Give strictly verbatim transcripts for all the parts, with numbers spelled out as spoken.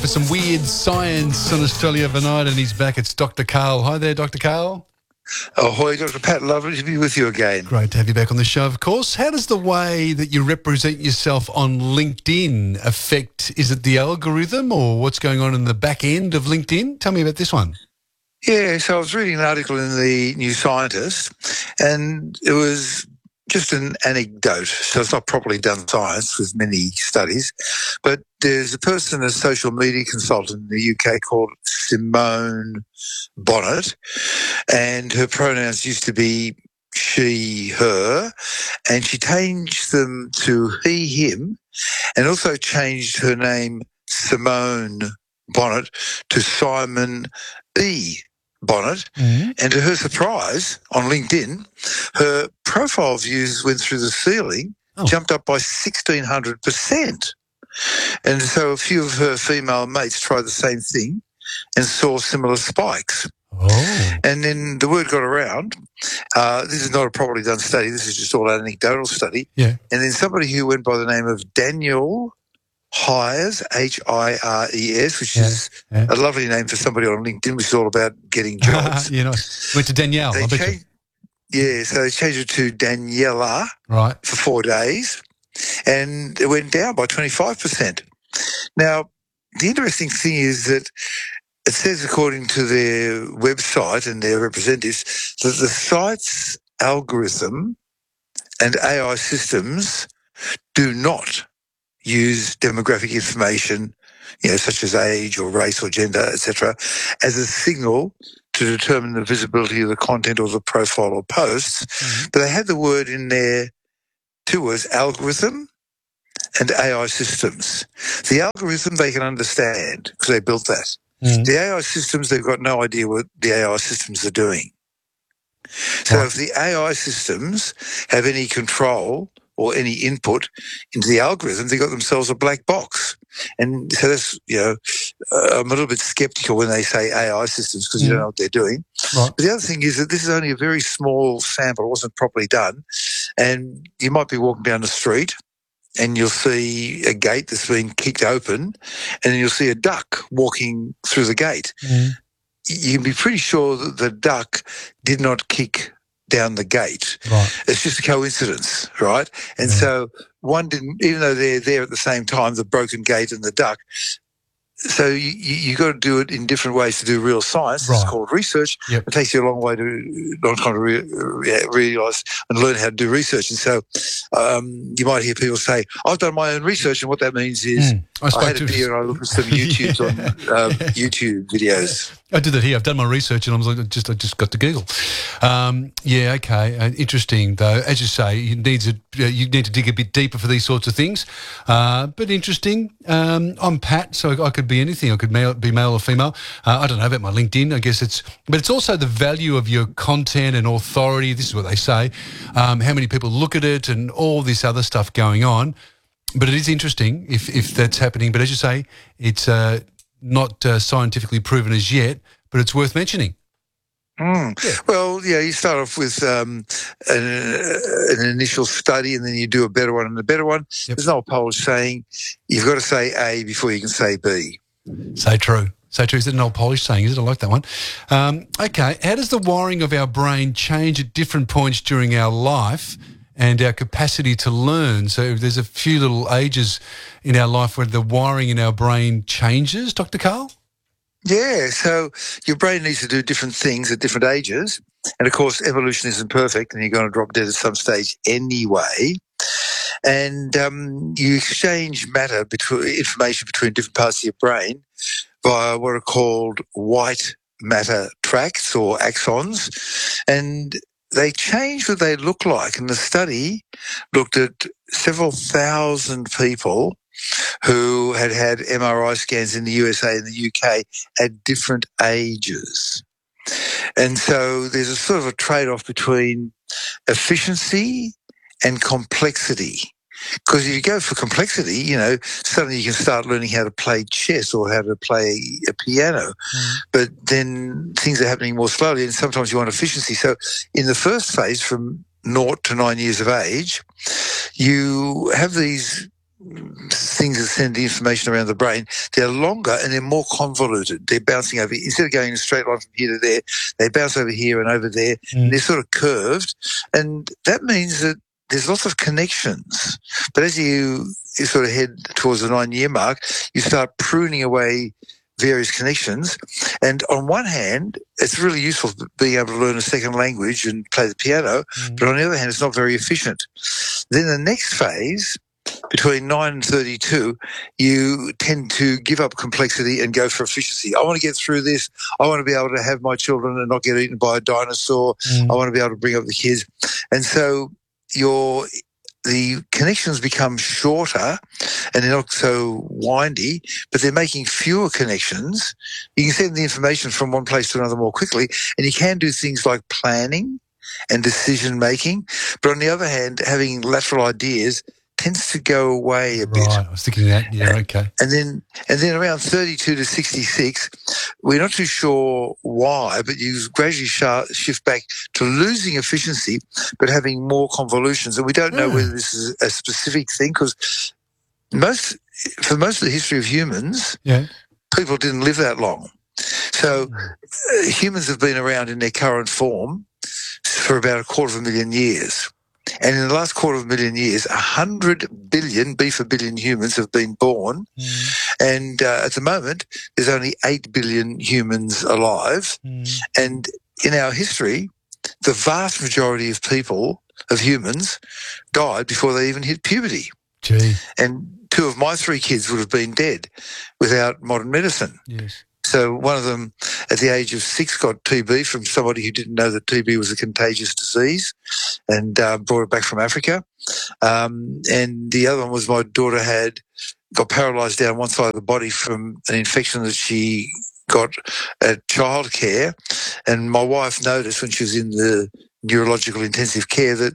For some weird science on Australia overnight, and he's back. It's Doctor Karl. Hi there, Doctor Karl. Ahoy, Doctor Pat. Lovely to be with you again. Great to have you back on the show, of course. How does the way that you represent yourself on LinkedIn affect, is it the algorithm or what's going on in the back end of LinkedIn? Tell me about this one. Yeah, so I was reading an article in the New Scientist, and it was just an anecdote, so it's not properly done science with many studies, but there's a person, a social media consultant in the U K called Simone Bonnet, and her pronouns used to be she, her, and she changed them to he, him, and also changed her name Simone Bonnet to Simon E. Bonnet, mm-hmm. And to her surprise, on LinkedIn, her profile views went through the ceiling, oh. jumped up by sixteen hundred percent. And so a few of her female mates tried the same thing and saw similar spikes. Oh. And then the word got around. Uh, this is not a properly done study. This is just all an anecdotal study. Yeah. And then somebody who went by the name of Daniel Hires, H I R E S, which yeah, is yeah. a lovely name for somebody on LinkedIn, which is all about getting jobs. you know, went to Danielle. They I bet changed, yeah, so they changed it to Daniela right. for four days, and it went down by twenty-five percent. Now, the interesting thing is that it says, according to their website and their representatives, that the site's algorithm and A I systems do not use demographic information, you know, such as age or race or gender, et cetera, as a signal to determine the visibility of the content or the profile or posts. Mm-hmm. But they had the word in there, two words, algorithm and A I systems. The algorithm they can understand because they built that. Mm-hmm. The A I systems, they've got no idea what the A I systems are doing. So right. if the A I systems have any control or any input into the algorithm, they got themselves a black box. And so that's, you know, uh, I'm a little bit sceptical when they say A I systems because mm. you don't know what they're doing. Right. But the other thing is that this is only a very small sample. It wasn't properly done. And you might be walking down the street and you'll see a gate that's been kicked open, and then you'll see a duck walking through the gate. Mm. You can be pretty sure that the duck did not kick down the gate. Right. It's just a coincidence, right? And yeah. so one didn't, even though they're there at the same time, the broken gate and the duck. So you you, you got to do it in different ways to do real science. Right. It's called research. Yep. It takes you a long way to long time to re, re, realise and learn how to do research. And so um, you might hear people say, "I've done my own research," and what that means is mm. I, I had a beer and I looked at some YouTubes on um, YouTube videos. I did that here. I've done my research, and I was like, just I just got to Google. Um, yeah, okay, uh, interesting though. As you say, you need to uh, you need to dig a bit deeper for these sorts of things. Uh, but interesting. Um, I'm Pat, so I could be anything. I could male, be male or female. Uh, I don't know about my LinkedIn. I guess it's, but it's also the value of your content and authority. This is what they say. Um, how many people look at it, and all this other stuff going on. But it is interesting if if that's happening. But as you say, it's uh, not uh, scientifically proven as yet, but it's worth mentioning. Mm. Yeah. Well, yeah, you start off with um, an, an initial study, and then you do a better one and a better one. Yep. There's an old Polish saying, you've got to say A before you can say B. So true. So true. Is it an old Polish saying? Is it? I like that one. Um, okay. How does the wiring of our brain change at different points during our life and our capacity to learn? So there's a few little ages in our life where the wiring in our brain changes, Doctor Karl? Yeah, so your brain needs to do different things at different ages. And, of course, evolution isn't perfect, and you're going to drop dead at some stage anyway. And um, you exchange matter, between information between different parts of your brain via what are called white matter tracts or axons. And they change what they look like. And the study looked at several thousand people who had had M R I scans in the U S A and the U K at different ages. And so there's a sort of a trade-off between efficiency and complexity. Because if you go for complexity, you know, suddenly you can start learning how to play chess or how to play a piano. Mm. But then things are happening more slowly, and sometimes you want efficiency. So in the first phase, from naught to nine years of age, you have these things that send the information around the brain, they're longer and they're more convoluted. They're bouncing over. Instead of going in a straight line from here to there, they bounce over here and over there, Mm. and they're sort of curved. And that means that there's lots of connections. But as you, you sort of head towards the nine-year mark, you start pruning away various connections. And on one hand, it's really useful being able to learn a second language and play the piano, Mm. but on the other hand, it's not very efficient. Then the next phase, between nine and thirty-two, you tend to give up complexity and go for efficiency. I want to get through this. I want to be able to have my children and not get eaten by a dinosaur. Mm. I want to be able to bring up the kids. And so your the connections become shorter and they're not so windy, but they're making fewer connections. You can send the information from one place to another more quickly, and you can do things like planning and decision making. But on the other hand, having lateral ideas tends to go away a bit. Right, I was thinking that. Yeah, okay. And then and then around thirty-two to sixty-six, we're not too sure why, but you gradually sh- shift back to losing efficiency but having more convolutions. And we don't know Yeah. whether this is a specific thing, because most for most of the history of humans, Yeah. people didn't live that long. So uh, humans have been around in their current form for about a quarter of a million years. And in the last quarter of a million years, one hundred billion, B for billion humans have been born. Mm. And uh, at the moment, there's only eight billion humans alive. Mm. And in our history, the vast majority of people, of humans, died before they even hit puberty. Gee, And two of my three kids would have been dead without modern medicine. yes. So one of them, at the age of six, got T B from somebody who didn't know that T B was a contagious disease, and uh, brought it back from Africa. Um, and the other one was my daughter had got paralysed down one side of the body from an infection that she got at childcare. And my wife noticed when she was in the neurological intensive care that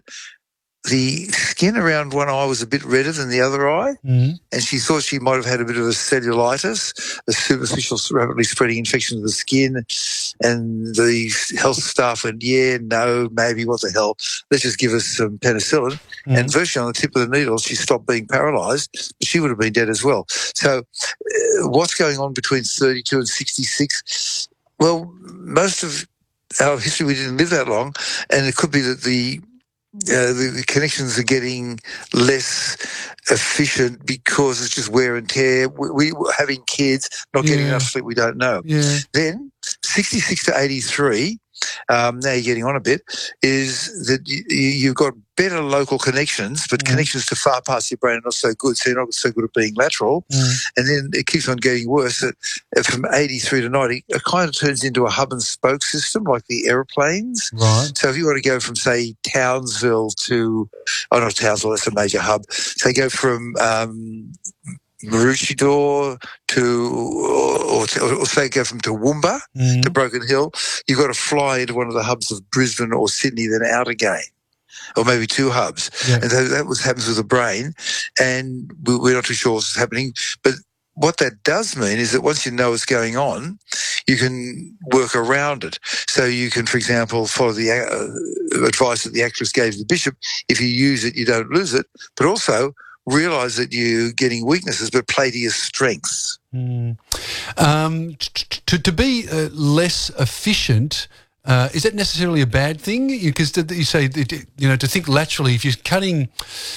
the skin around one eye was a bit redder than the other eye, Mm. and she thought she might have had a bit of a cellulitis, a superficial, rapidly spreading infection of the skin. And the health staff went, yeah, no, maybe, what the hell, let's just give us some penicillin. Mm. And virtually on the tip of the needle, she stopped being paralysed, but she would have been dead as well. So uh, what's going on between thirty-two and sixty-six? Well, most of our history, we didn't live that long, and it could be that the Uh, the, the connections are getting less efficient because it's just wear and tear. We, we having kids, not getting Yeah. enough sleep, we don't know. Yeah. Then sixty-six to eighty-three, um, now you're getting on a bit, is that you, you've got better local connections, but Mm. connections to far parts of your brain are not so good, so you're not so good at being lateral. Mm. And then it keeps on getting worse. That from eighty-three to ninety, it kind of turns into a hub and spoke system like the aeroplanes. Right. So if you want to go from, say, Townsville to, oh, not Townsville, that's a major hub. So go from um, Maroochydore to, or, or, or say go from Toowoomba Mm. to Broken Hill, you've got to fly into one of the hubs of Brisbane or Sydney, then out again, or maybe two hubs. Yeah. And so that was happens with the brain, and we- we're not too sure what's happening. But what that does mean is that once you know what's going on, you can work around it. So you can, for example, follow the uh, advice that the actress gave the bishop. If you use it, you don't lose it. But also realise that you're getting weaknesses, but play to your strengths. Mm. Um, t- t- to, to be uh, less efficient, uh, is that necessarily a bad thing? Because you say, that, you know, to think laterally, if you're cutting,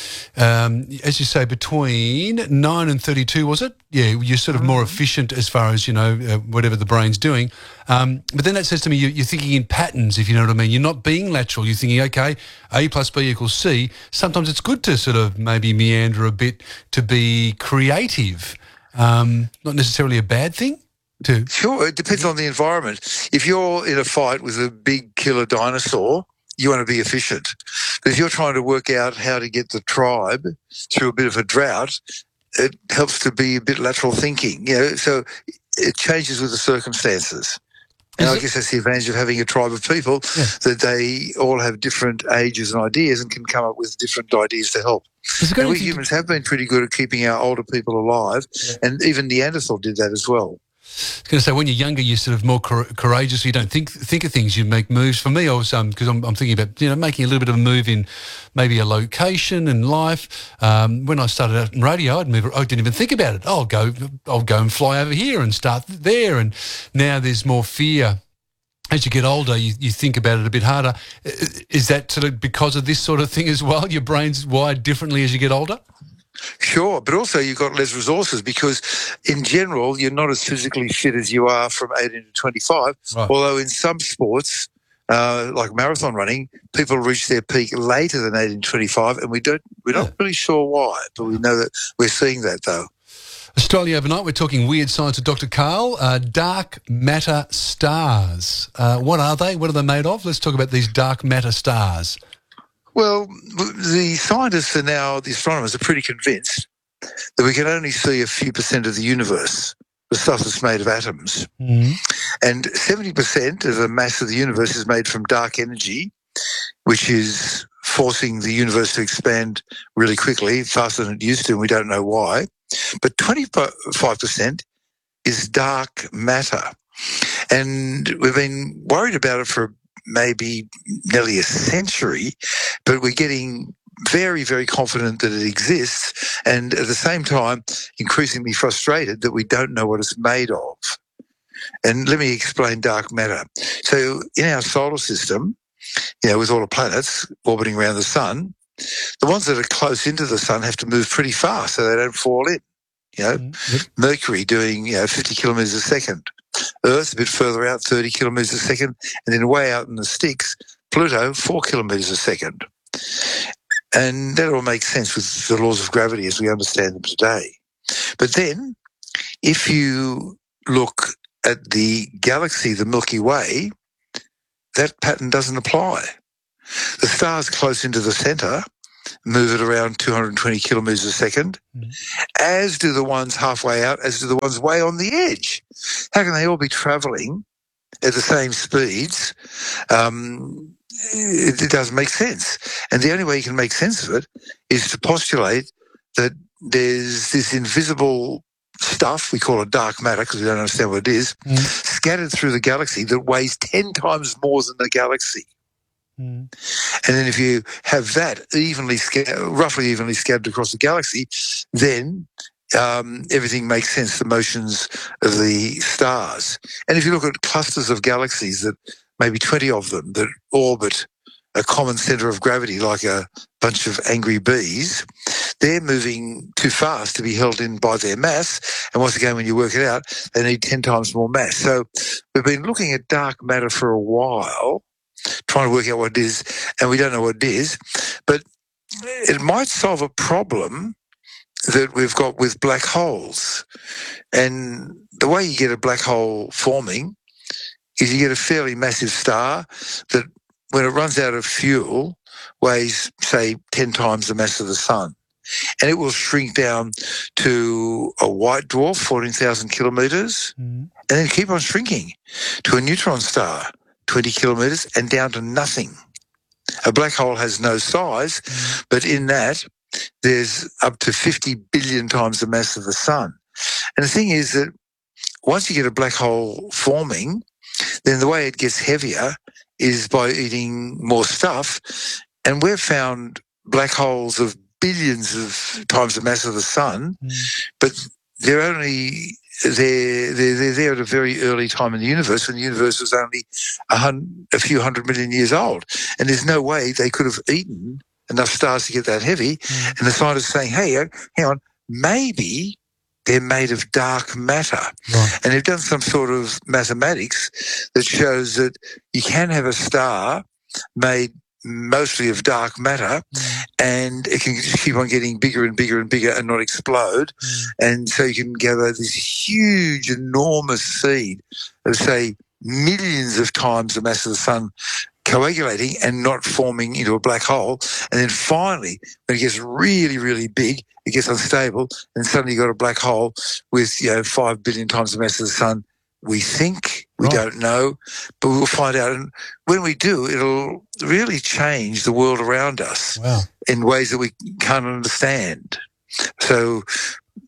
um, as you say, between nine and thirty-two, was it? Yeah, you're sort of more efficient as far as, you know, uh, whatever the brain's doing. Um, but then that says to me, you, you're thinking in patterns, if you know what I mean. You're not being lateral. You're thinking, okay, A plus B equals C. Sometimes it's good to sort of maybe meander a bit to be creative. Um, not necessarily a bad thing. To Sure, it depends on the environment. If you're in a fight with a big killer dinosaur, you want to be efficient. But if you're trying to work out how to get the tribe through a bit of a drought, it helps to be a bit lateral thinking. You know, so it changes with the circumstances. And Is I it- guess that's the advantage of having a tribe of people, Yeah. that they all have different ages and ideas and can come up with different ideas to help. Has it got And we anything to- humans have been pretty good at keeping our older people alive, Yeah. and even Neanderthal did that as well. I was going to say, when you're younger, you're sort of more cor- courageous. You don't think think of things. You make moves. For me, I was um because I'm, I'm thinking about you know making a little bit of a move in maybe a location in life. Um, when I started out in radio, I'd move. I didn't even think about it. I'll go. I'll go and fly over here and start there. And now there's more fear. As you get older, you, you think about it a bit harder. Is that sort of because of this sort of thing as well? Your brain's wired differently as you get older? Sure, but also you've got less resources because in general you're not as physically fit as you are from eighteen to twenty-five, right. Although in some sports, uh, like marathon running, people reach their peak later than eighteen to twenty-five, and we don't, we're yeah. not really sure why, but we know that we're seeing that though. Australia Overnight, we're talking weird science with Doctor Karl. Uh, dark matter stars. Uh, what are they? What are they made of? Let's talk about these dark matter stars. Well, the scientists are now, the astronomers are pretty convinced that we can only see a few percent of the universe, the stuff that's made of atoms. Mm-hmm. And seventy percent of the mass of the universe is made from dark energy, which is forcing the universe to expand really quickly, faster than it used to, and we don't know why. But twenty-five percent is dark matter. And we've been worried about it for maybe nearly a century, but we're getting very, very confident that it exists, and at the same time increasingly frustrated that we don't know what it's made of. And let me explain dark matter. So in our solar system, you know, with all the planets orbiting around the sun, the ones that are close into the sun have to move pretty fast so they don't fall in. You know, mm-hmm. Mercury doing, you know, fifty kilometres a second. Earth a bit further out, thirty kilometres a second, and then way out in the sticks, Pluto, four kilometres a second. And that all makes sense with the laws of gravity as we understand them today. But then, if you look at the galaxy, the Milky Way, that pattern doesn't apply. The stars close into the centre move at around two hundred twenty kilometres a second, mm. as do the ones halfway out, as do the ones way on the edge. How can they all be travelling at the same speeds? Um, it, it doesn't make sense. And the only way you can make sense of it is to postulate that there's this invisible stuff, we call it dark matter because we don't understand what it is, mm. scattered through the galaxy that weighs ten times more than the galaxy. Mm. And then if you have that evenly, roughly evenly scattered across the galaxy, then um, everything makes sense, the motions of the stars. And if you look at clusters of galaxies, that maybe twenty of them that orbit a common centre of gravity like a bunch of angry bees, they're moving too fast to be held in by their mass. And once again, when you work it out, they need ten times more mass. So we've been looking at dark matter for a while, trying to work out what it is, and we don't know what it is, but it might solve a problem that we've got with black holes. And the way you get a black hole forming is you get a fairly massive star that, when it runs out of fuel, weighs, say, ten times the mass of the sun. And it will shrink down to a white dwarf, fourteen thousand kilometres, mm. and then keep on shrinking to a neutron star, twenty kilometres, and down to nothing. A black hole has no size, mm. but in that, there's up to fifty billion times the mass of the sun. And the thing is that once you get a black hole forming, then the way it gets heavier is by eating more stuff. And we've found black holes of billions of times the mass of the sun, mm. but they're only they're, they're, they're there at a very early time in the universe, when the universe was only a, hun- a few hundred million years old. And there's no way they could have eaten enough stars to get that heavy. Mm. And the scientists are saying, hey, hang on, maybe they're made of dark matter. Right. And they've done some sort of mathematics that shows that you can have a star made mostly of dark matter, mm. and it can just keep on getting bigger and bigger and bigger and not explode. Mm. And so you can gather this huge, enormous seed of, say, millions of times the mass of the sun coagulating and not forming into a black hole. And then finally, when it gets really, really big, it gets unstable, and suddenly you've got a black hole with, you know, five billion times the mass of the sun. We think, we right. don't know, but we'll find out. And when we do, it'll really change the world around us wow. in ways that we can't understand. So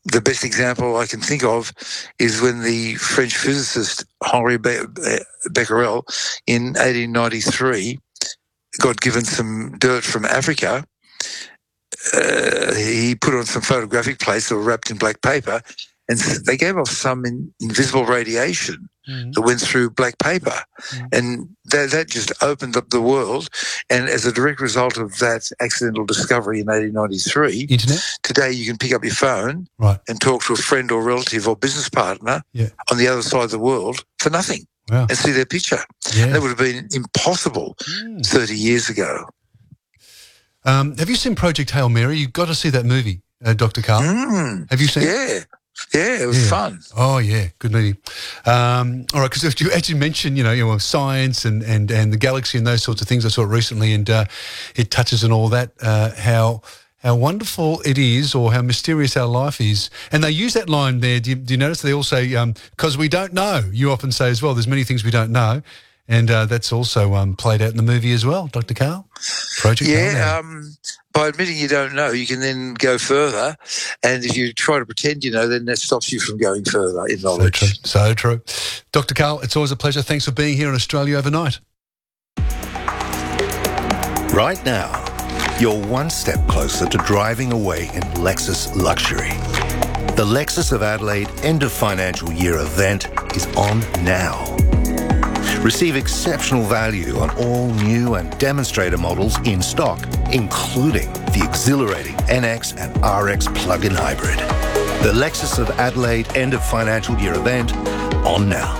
the best example I can think of is when the French physicist Henri Be- Becquerel in eighteen ninety-three got given some dirt from Africa. Uh, he put on some photographic plates that were wrapped in black paper, and they gave off some in, invisible radiation mm. that went through black paper. Mm. And that, that just opened up the world. And as a direct result of that accidental discovery in eighteen ninety-three, Internet? Today you can pick up your phone right. and talk to a friend or relative or business partner yeah. on the other side of the world for nothing wow. and see their picture. Yeah. That would have been impossible mm. thirty years ago. Um, have you seen Project Hail Mary? You've got to see that movie, uh, Doctor Karl. Mm. Have you seen yeah. it? Yeah, it was yeah. fun. Oh, yeah, good movie. Um, all right, because you actually mentioned, you know, you know, science and, and, and the galaxy and those sorts of things. I saw it recently, and uh, it touches on all that, uh, how how wonderful it is or how mysterious our life is. And they use that line there. Do you, do you notice they all say, because um, we don't know, you often say as well, there's many things we don't know. And uh, that's also um, played out in the movie as well, Doctor Karl. Project Yeah, um, by admitting you don't know, you can then go further. And if you try to pretend you know, then that stops you from going further in knowledge. So true. So true. Doctor Karl, it's always a pleasure. Thanks for being here in Australia Overnight. Right now, you're one step closer to driving away in Lexus luxury. The Lexus of Adelaide End of Financial Year event is on now. Receive exceptional value on all new and demonstrator models in stock, including the exhilarating N X and R X plug-in hybrid. The Lexus of Adelaide End of Financial Year event on now.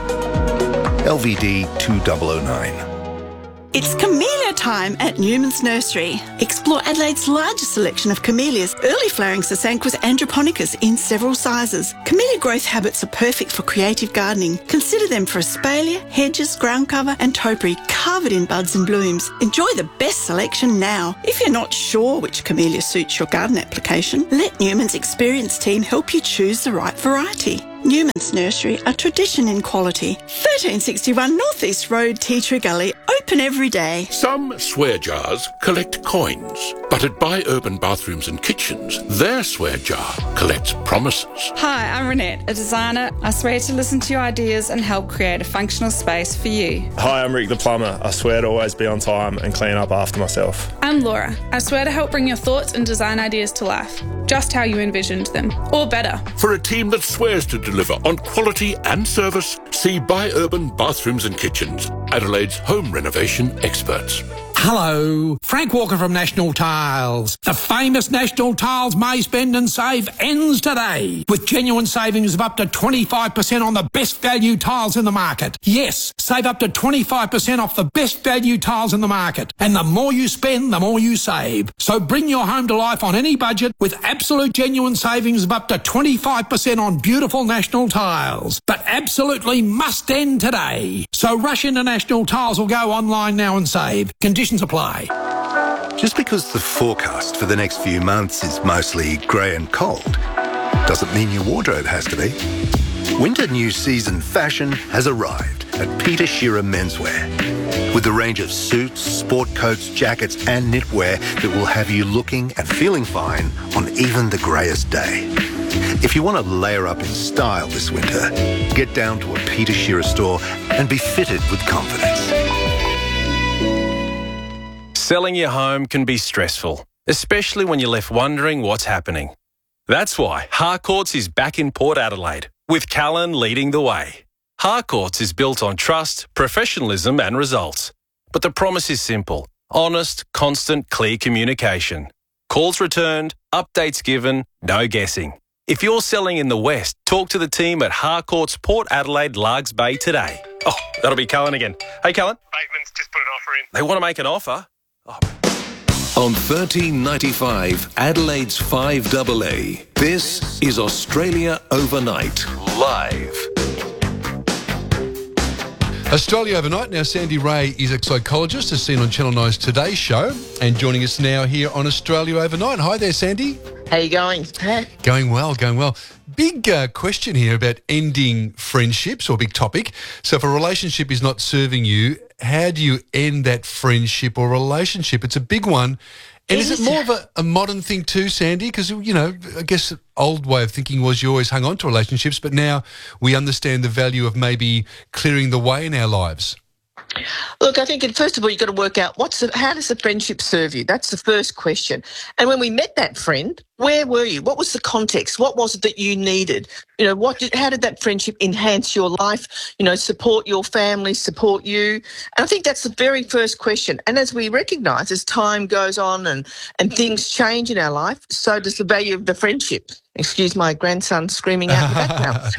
L V D two thousand nine. It's camellia time at Newman's Nursery. Explore Adelaide's largest selection of camellias, early flowering Sasanquas androponicus in several sizes. Camellia growth habits are perfect for creative gardening. Consider them for espalier, hedges, ground cover and topiary covered in buds and blooms. Enjoy the best selection now. If you're not sure which camellia suits your garden application, let Newman's experienced team help you choose the right variety. Newman's Nursery, a tradition in quality. thirteen sixty-one North East Road, Tea Tree Gully, open every day. Some swear jars collect coins, but at Buy Urban Bathrooms and Kitchens, their swear jar collects promises. Hi, I'm Renette, a designer. I swear to listen to your ideas and help create a functional space for you. Hi, I'm Rick the plumber. I swear to always be on time and clean up after myself. I'm Laura. I swear to help bring your thoughts and design ideas to life, just how you envisioned them, or better. For a team that swears to deliver on quality and service, see Buy Urban Bathrooms and Kitchens, Adelaide's home renovation experts. Hello, Frank Walker from National Tiles. The famous National Tiles May Spend and Save ends today with genuine savings of up to twenty-five percent on the best value tiles in the market. Yes, save up to twenty-five percent off the best value tiles in the market. And the more you spend, the more you save. So bring your home to life on any budget with absolute genuine savings of up to twenty-five percent on beautiful National Tiles. But absolutely must end today. So rush into National Tiles or go online now and save. Conditions apply. Just because the forecast for the next few months is mostly grey and cold doesn't mean your wardrobe has to be. Winter new season fashion has arrived at Peter Shearer Menswear with a range of suits, sport coats, jackets and knitwear that will have you looking and feeling fine on even the greyest day. If you want to layer up in style this winter, get down to a Peter Shearer store and be fitted with confidence. Selling your home can be stressful, especially when you're left wondering what's happening. That's why Harcourts is back in Port Adelaide, with Callan leading the way. Harcourts is built on trust, professionalism and results. But the promise is simple: honest, constant, clear communication. Calls returned, updates given, no guessing. If you're selling in the West, talk to the team at Harcourts Port Adelaide Largs Bay today. Oh, that'll be Callan again. Hey, Callan. Bateman's just put an offer in. They want to make an offer? Oh. On thirteen ninety-five, Adelaide's five A A, this is Australia Overnight, live. Australia Overnight. Now, Sandy Ray is a psychologist, as seen on Channel nine's Today Show, and joining us now here on Australia Overnight. Hi there, Sandy. How you going, Pat? Going well, going well. Big uh, question here about ending friendships, or big topic. So if a relationship is not serving you, how do you end that friendship or relationship? It's a big one. And It is it is. more of a, a modern thing too, Sandy? Because, you know, I guess the old way of thinking was you always hung on to relationships, but now we understand the value of maybe clearing the way in our lives. Look, I think, first of all, you've got to work out what's the, how does the friendship serve you? That's the first question. And when we met that friend, where were you? What was the context? What was it that you needed? You know, what did, how did that friendship enhance your life? You know, support your family, support you? And I think that's the very first question. And as we recognise, as time goes on and, and things change in our life, so does the value of the friendship. Excuse my grandson screaming out in the background.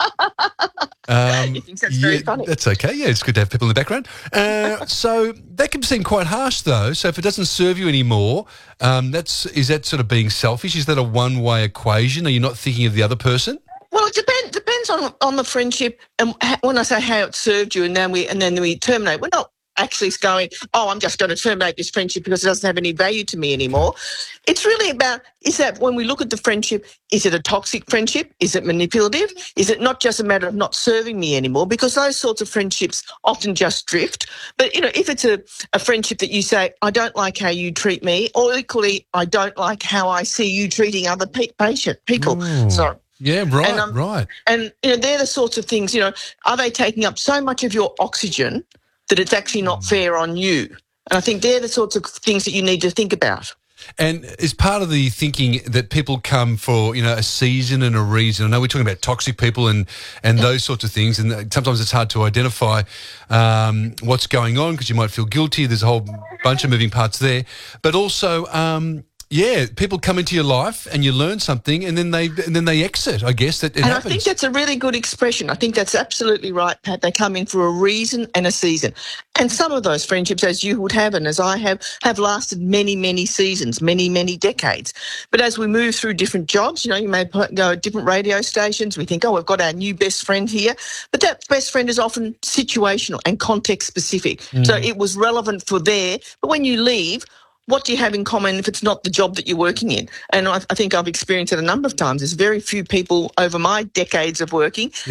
Um, he thinks that's very yeah, funny. That's okay. Yeah, it's good to have people in the background. Uh, so that can seem quite harsh, though. So if it doesn't serve you anymore, um, that's is that sort of being selfish? Is that a one-way equation? Are you not thinking of the other person? Well, it depends depends on on the friendship. And ha- when I say how it served you, and then we and then we terminate, we're not actually going, oh, I'm just going to terminate this friendship because it doesn't have any value to me anymore. It's really about, is that when we look at the friendship, is it a toxic friendship? Is it manipulative? Is it not just a matter of not serving me anymore? Because those sorts of friendships often just drift. But, you know, if it's a, a friendship that you say, I don't like how you treat me, or equally, I don't like how I see you treating other pe- patient people. Ooh. Sorry. Yeah, right, and, um, right. And, you know, they're the sorts of things, you know, are they taking up so much of your oxygen that it's actually not fair on you? And I think they're the sorts of things that you need to think about. And is part of the thinking that people come for, you know, a season and a reason? I know we're talking about toxic people and, and those sorts of things, and sometimes it's hard to identify um, what's going on because you might feel guilty. There's a whole bunch of moving parts there. But also, um, yeah, people come into your life and you learn something and then they and then they exit, I guess. That it and happens. I think that's a really good expression. I think that's absolutely right, Pat. They come in for a reason and a season. And some of those friendships, as you would have and as I have, have lasted many, many seasons, many, many decades. But as we move through different jobs, you know, you may go at different radio stations. We think, oh, we've got our new best friend here. But that best friend is often situational and context specific. Mm. So it was relevant for there. But when you leave, what do you have in common if it's not the job that you're working in? And I, I think I've experienced it a number of times. There's very few people over my decades of working